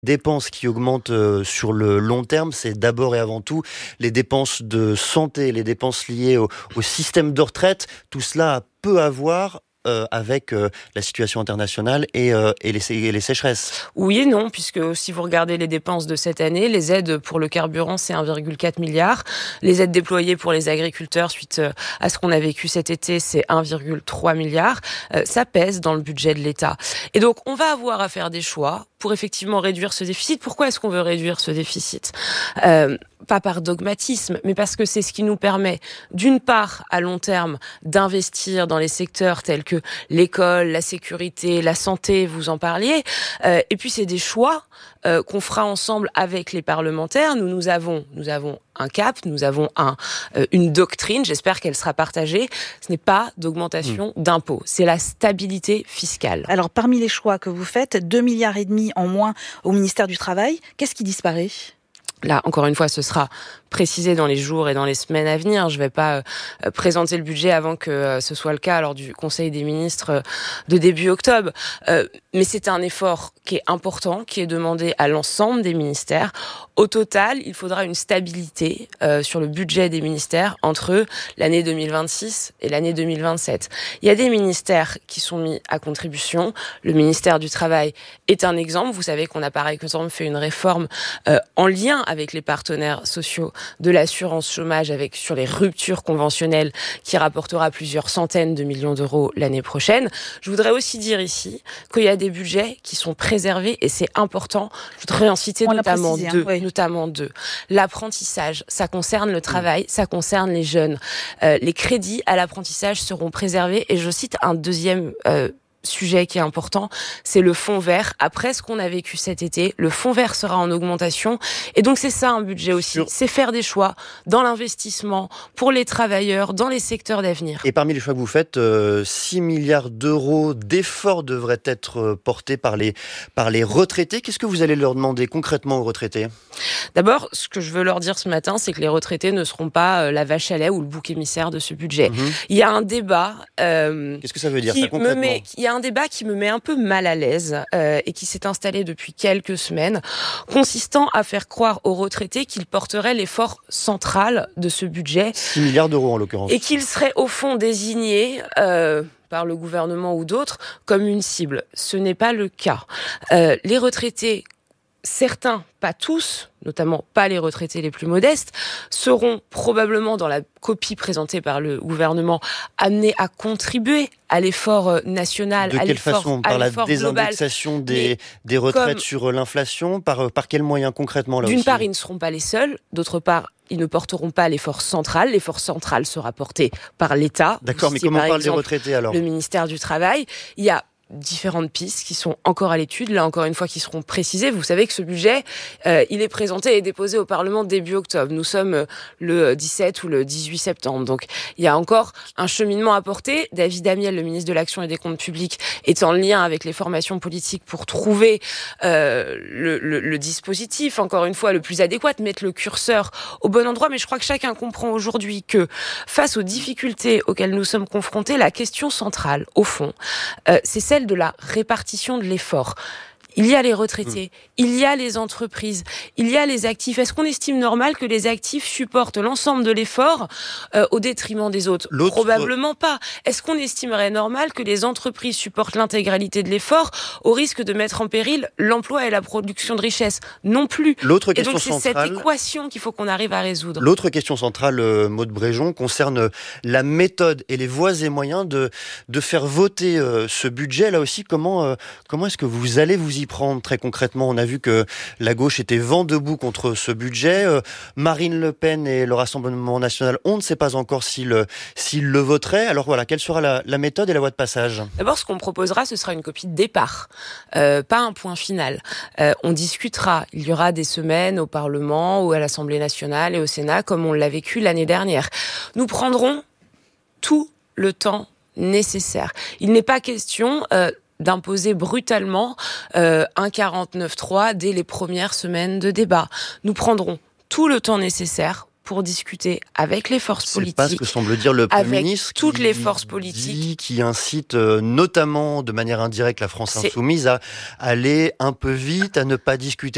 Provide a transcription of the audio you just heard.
Dépenses qui augmentent sur le long terme, c'est d'abord et avant tout les dépenses de santé, les dépenses liées au système de retraite. Tout cela peut avoir avec la situation internationale et les sécheresses. Oui et non, puisque si vous regardez les dépenses de cette année, les aides pour le carburant, c'est 1,4 milliard. Les aides déployées pour les agriculteurs suite à ce qu'on a vécu cet été, c'est 1,3 milliard. Ça pèse dans le budget de l'État. Et donc, on va avoir à faire des choix pour effectivement réduire ce déficit. Pourquoi est-ce qu'on veut réduire ce déficit ? Pas par dogmatisme, mais parce que c'est ce qui nous permet, d'une part, à long terme, d'investir dans les secteurs tels que l'école, la sécurité, la santé, vous en parliez. Et puis, c'est des choix qu'on fera ensemble avec les parlementaires. Nous avons un cap, nous avons une doctrine, j'espère qu'elle sera partagée. Ce n'est pas d'augmentation d'impôts, c'est la stabilité fiscale. Alors, parmi les choix que vous faites, 2,5 milliards en moins au ministère du Travail, qu'est-ce qui disparaît ? Là, encore une fois, ce sera précisé dans les jours et dans les semaines à venir. Je ne vais pas présenter le budget avant que ce soit le cas lors du Conseil des ministres de début octobre. Mais c'est un effort qui est important, qui est demandé à l'ensemble des ministères. Au total, il faudra une stabilité sur le budget des ministères entre l'année 2026 et l'année 2027. Il y a des ministères qui sont mis à contribution. Le ministère du Travail est un exemple. Vous savez qu'on a par exemple fait une réforme en lien avec les partenaires sociaux de l'assurance chômage sur les ruptures conventionnelles qui rapportera plusieurs centaines de millions d'euros l'année prochaine. Je voudrais aussi dire ici qu'il y a des budgets qui sont préservés et c'est important. Je voudrais en citer notamment deux. L'apprentissage, ça concerne le travail, ça concerne les jeunes. Les crédits à l'apprentissage seront préservés et je cite un deuxième sujet qui est important, c'est le fonds vert. Après ce qu'on a vécu cet été, le fonds vert sera en augmentation. Et donc, c'est ça un budget aussi. C'est faire des choix dans l'investissement pour les travailleurs, dans les secteurs d'avenir. Et parmi les choix que vous faites, 6 milliards d'euros d'efforts devraient être portés par les retraités. Qu'est-ce que vous allez leur demander concrètement aux retraités ? D'abord, ce que je veux leur dire ce matin, c'est que les retraités ne seront pas la vache à lait ou le bouc émissaire de ce budget. Il y a un débat... Qu'est-ce que ça veut dire, ça, concrètement ? Il y a un débat qui me met un peu mal à l'aise et qui s'est installé depuis quelques semaines, consistant à faire croire aux retraités qu'ils porteraient l'effort central de ce budget. 6 milliards d'euros en l'occurrence. Et qu'ils seraient au fond désignés... par le gouvernement ou d'autres, comme une cible. Ce n'est pas le cas. Les retraités, certains, pas tous, notamment pas les retraités les plus modestes, seront probablement dans la copie présentée par le gouvernement amenés à contribuer à l'effort national, à l'effort global. Par la désindexation des retraites sur l'inflation, par quels moyens concrètement là aussi ? D'une part, ils ne seront pas les seuls, d'autre part, ils ne porteront pas l'effort central. L'effort central sera porté par l'État. D'accord, mais comment on parle des retraités alors ? Le ministère du Travail. Il y a différentes pistes qui sont encore à l'étude, là encore une fois qui seront précisées. Vous savez que ce budget, il est présenté et déposé au Parlement début octobre. Nous sommes le 17 ou le 18 septembre. Donc il y a encore un cheminement à porter. David Amiel, le ministre de l'Action et des Comptes Publics, est en lien avec les formations politiques pour trouver le dispositif, encore une fois, le plus adéquat, mettre le curseur au bon endroit. Mais je crois que chacun comprend aujourd'hui que face aux difficultés auxquelles nous sommes confrontés, la question centrale, au fond, c'est celle de la répartition de l'effort. Il y a les retraités, il y a les entreprises, il y a les actifs. Est-ce qu'on estime normal que les actifs supportent l'ensemble de l'effort au détriment des autres ? Probablement pas. Est-ce qu'on estimerait normal que les entreprises supportent l'intégralité de l'effort au risque de mettre en péril l'emploi et la production de richesse ? Non plus. L'autre question c'est centrale, cette équation qu'il faut qu'on arrive à résoudre. L'autre question centrale, Maud Bréjon, concerne la méthode et les voies et moyens de faire voter ce budget. Là aussi, comment est-ce que vous allez vous y prendre très concrètement ? On a vu que la gauche était vent debout contre ce budget. Marine Le Pen et le Rassemblement national, on ne sait pas encore s'ils le voteraient. Alors voilà, quelle sera la méthode et la voie de passage ? D'abord, ce qu'on proposera, ce sera une copie de départ, pas un point final. On discutera. Il y aura des semaines au Parlement ou à l'Assemblée nationale et au Sénat, comme on l'a vécu l'année dernière. Nous prendrons tout le temps nécessaire. Il n'est pas question d'imposer brutalement un 49.3 dès les premières semaines de débat. Nous prendrons tout le temps nécessaire pour discuter avec les forces politiques. C'est pas ce que semble dire le Premier ministre, toutes les forces politiques, qui incite notamment de manière indirecte la France insoumise à aller un peu vite, à ne pas discuter